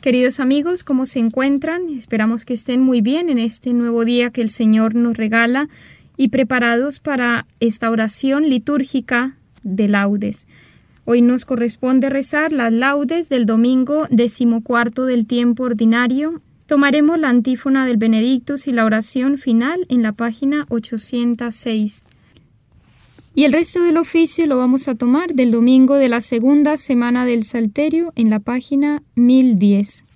Queridos amigos, ¿cómo se encuentran? Esperamos que estén muy bien en este nuevo día que el Señor nos regala y preparados para esta oración litúrgica de laudes. Hoy nos corresponde rezar las laudes del domingo 14 del tiempo ordinario. Tomaremos la antífona del Benedictus y la oración final en la página 806. Y el resto del oficio lo vamos a tomar del domingo de la segunda semana del Salterio en la página 1010.